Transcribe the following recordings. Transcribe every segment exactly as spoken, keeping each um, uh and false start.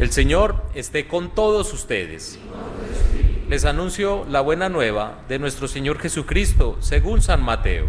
El Señor esté con todos ustedes. Les anuncio la buena nueva de nuestro Señor Jesucristo, según San Mateo.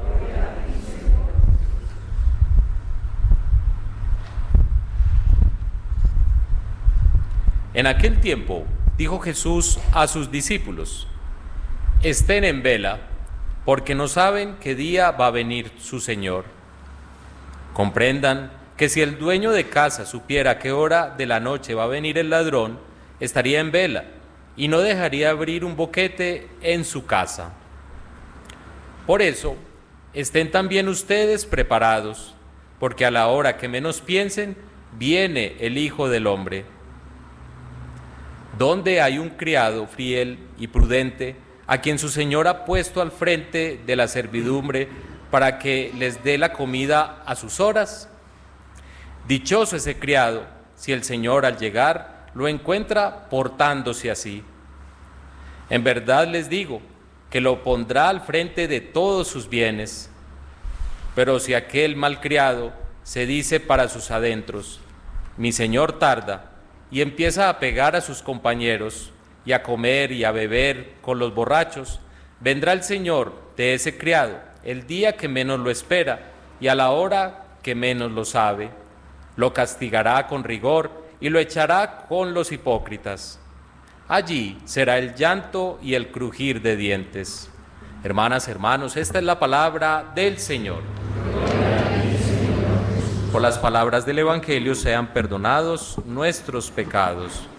En aquel tiempo dijo Jesús a sus discípulos: estén en vela, porque no saben qué día va a venir su Señor. Comprendan que si el dueño de casa supiera a qué hora de la noche va a venir el ladrón, estaría en vela y no dejaría abrir un boquete en su casa. Por eso, estén también ustedes preparados, porque a la hora que menos piensen, viene el Hijo del Hombre. Donde hay un criado fiel y prudente, a quien su señor ha puesto al frente de la servidumbre para que les dé la comida a sus horas? Dichoso ese criado, si el señor al llegar lo encuentra portándose así. En verdad les digo que lo pondrá al frente de todos sus bienes. Pero si aquel malcriado se dice para sus adentros: mi señor tarda, y empieza a pegar a sus compañeros y a comer y a beber con los borrachos, vendrá el señor de ese criado el día que menos lo espera y a la hora que menos lo sabe. Lo castigará con rigor y lo echará con los hipócritas. Allí será el llanto y el crujir de dientes. Hermanas, hermanos, esta es la palabra del Señor. Por las palabras del Evangelio sean perdonados nuestros pecados.